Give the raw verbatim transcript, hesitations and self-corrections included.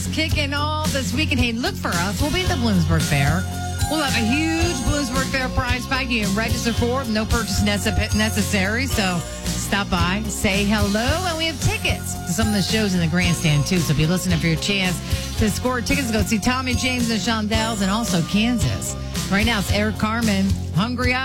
Kicking all this weekend. Hey, look for us. We'll be at the Bloomsburg Fair. We'll have a huge Bloomsburg Fair prize pack you can register for. No purchase necessary. So stop by, say hello, and we have tickets to some of the shows in the grandstand, too. So be listening for your chance to score tickets to go see Tommy James and Shondells and also Kansas. Right now, it's Eric Carmen, Hungry